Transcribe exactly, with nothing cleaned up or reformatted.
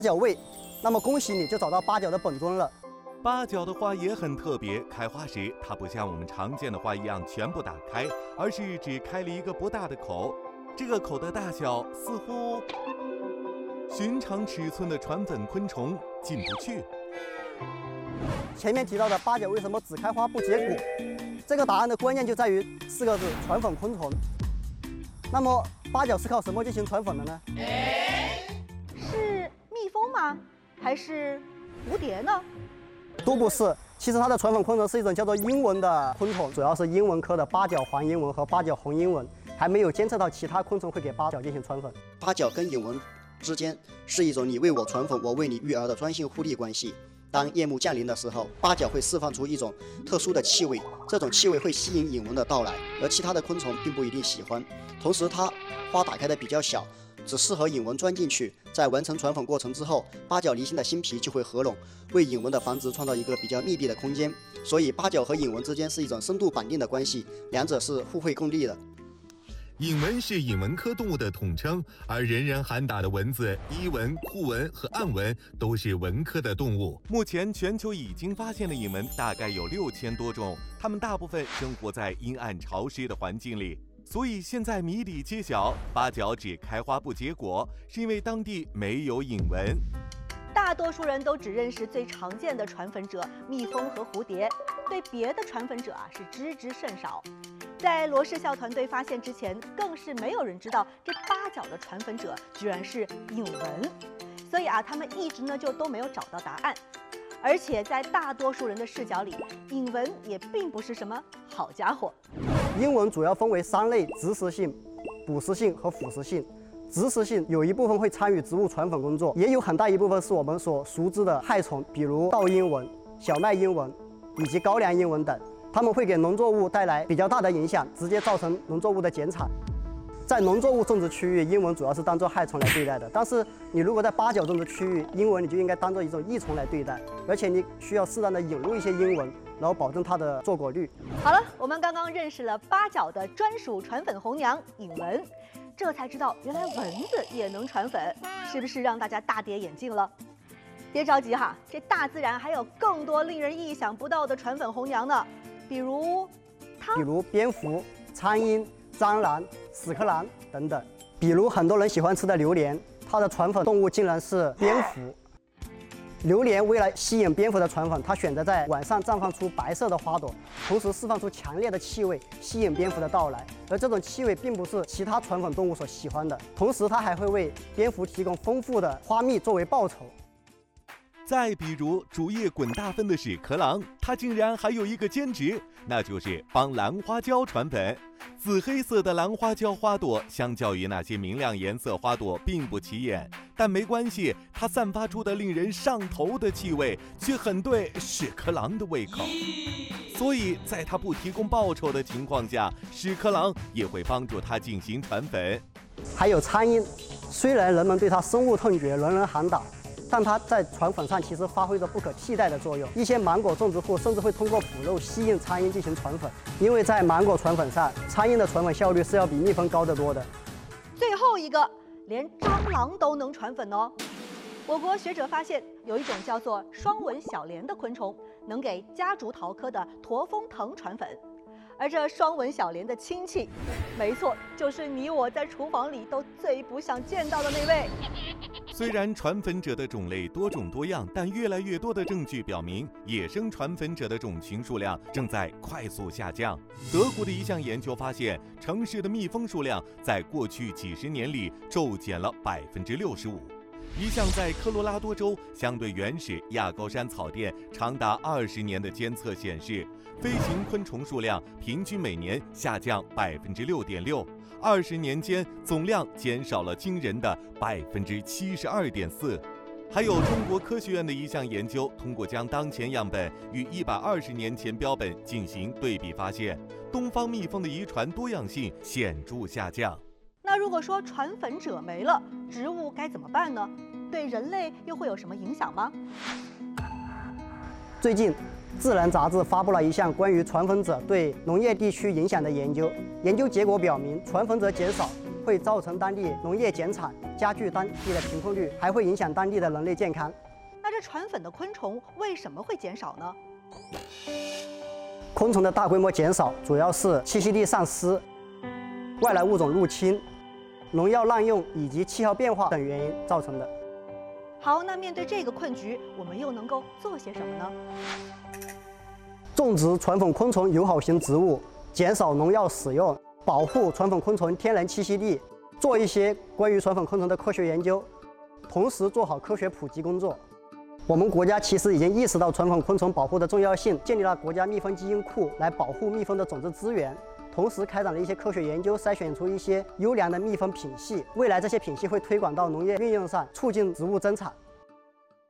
角位，那么恭喜你就找到八角的本尊了。 八角的花也很特别，开花时它不像我们常见的花一样全部打开，而是只开了一个不大的口，这个口的大小似乎寻常尺寸的传粉昆虫进不去。 前面提到的八角为什么只开花不结果，这个答案的关键就在于四个字：传粉昆虫。那么八角是靠什么进行传粉的呢？ 是蜜蜂吗？还是蝴蝶呢？ 都不是。其实它的传粉昆虫是一种叫做鹰蚊的昆虫，主要是鹰蚊科的八角黄鹰蚊和八角红鹰蚊，还没有监测到其他昆虫会给八角进行传粉。 八角跟鹰蚊之间是一种你为我传粉，我为你育儿的专性互利关系。当夜幕降临的时候，八角会释放出一种特殊的气味，这种气味会吸引鹰蚊的到来，而其他的昆虫并不一定喜欢。同时，它花打开的比较小，只适合引蚊钻进去。在完成传粉过程之后，八角离心的新皮就会合拢，为引蚊的繁殖创造一个比较密闭的空间。所以，八角和引蚊之间是一种深度绑定的关系，两者是互惠共利的。 引蚊是引蚊科动物的统称，而人人喊打的蚊子、伊蚊、库蚊和暗蚊都是蚊科的动物。 目前全球已经发现的引蚊大概有六千多种，它们大部分生活在阴暗潮湿的环境里。所以现在谜底揭晓，八角只开花不结果，是因为当地没有引蚊。 大多数人都只认识最常见的传粉者蜜蜂和蝴蝶，对别的传粉者啊是知之甚少。在罗氏校团队发现之前，更是没有人知道这八角的传粉者居然是引蚊，所以啊，他们一直呢就都没有找到答案。而且在大多数人的视角里，引蚊也并不是什么好家伙。 鹰蚊主要分为三类：植食性、捕食性和腐食性。植食性有一部分会参与植物传粉工作，也有很大一部分是我们所熟知的害虫，比如稻鹰蚊、小麦鹰蚊以及高粱鹰蚊等。它们会给农作物带来比较大的影响，直接造成农作物的减产。在农作物种植区域，鹰蚊主要是当作害虫来对待的。但是你如果在八角种植区域，鹰蚊你就应该当做一种益虫来对待，而且你需要适当的引入一些鹰蚊，然后保证它的坐果率。 好了，我们刚刚认识了八角的专属传粉红娘引蚊，这才知道原来蚊子也能传粉，是不是让大家大跌眼镜了？别着急哈，这大自然还有更多令人意想不到的传粉红娘呢。比如它， 比如蝙蝠、苍蝇、蟑螂、屎壳郎等等。比如很多人喜欢吃的榴莲，它的传粉动物竟然是蝙蝠。榴莲为了吸引蝙蝠的传粉，它选择在晚上绽放出白色的花朵，同时释放出强烈的气味，吸引蝙蝠的到来。而这种气味并不是其他传粉动物所喜欢的，同时它还会为蝙蝠提供丰富的花蜜作为报酬。 再比如主业滚大分的屎壳郎，它竟然还有一个兼职，那就是帮兰花椒传粉。紫黑色的兰花椒花朵相较于那些明亮颜色花朵并不起眼，但没关系，它散发出的令人上头的气味却很对屎壳郎的胃口。所以在它不提供报酬的情况下，屎壳郎也会帮助它进行传粉。 还有苍蝇，虽然人们对它深恶痛绝，人人喊打，但它在传粉上其实发挥着不可替代的作用。一些芒果种植户甚至会通过腐肉吸引苍蝇进行传粉，因为在芒果传粉上，苍蝇的传粉效率是要比蜜蜂高得多的。 最后一个，连蟑螂都能传粉哦。我国学者发现，有一种叫做双纹小蠊的昆虫，能给夹竹桃科的驼峰藤传粉。而这双纹小蠊的亲戚，没错，就是你我在厨房里都最不想见到的那位。 虽然传粉者的种类多种多样，但越来越多的证据表明，野生传粉者的种群数量正在快速下降。德国的一项研究发现，城市的蜜蜂数量在过去几十年里骤减了百分之六十五。一项在科罗拉多州相对原始亚高山草甸长达二十年的监测显示，飞行昆虫数量平均每年下降百分之六点六，二十年间总量减少了惊人的百分之七十二点四。还有中国科学院的一项研究，通过将当前样本与一百二十年前标本进行对比，发现东方蜜蜂的遗传多样性显著下降。 那如果说传粉者没了，植物该怎么办呢？对人类又会有什么影响吗？ 最近，《自然》杂志发布了一项关于传粉者对农业地区影响的研究。研究结果表明，传粉者减少会造成当地农业减产，加剧当地的贫困率，还会影响当地的人类健康。 那这传粉的昆虫为什么会减少呢？ 昆虫的大规模减少，主要是栖息地丧失、外来物种入侵、农药滥用以及气候变化等原因造成的。 好，那面对这个困局，我们又能够做些什么呢？ 种植传粉昆虫友好型植物，减少农药使用，保护传粉昆虫天然栖息地，做一些关于传粉昆虫的科学研究，同时做好科学普及工作。我们国家其实已经意识到传粉昆虫保护的重要性，建立了国家蜜蜂基因库来保护蜜蜂的种子资源，同时开展了一些科学研究，筛选出一些优良的蜜蜂品系。未来这些品系会推广到农业运用上，促进植物增产。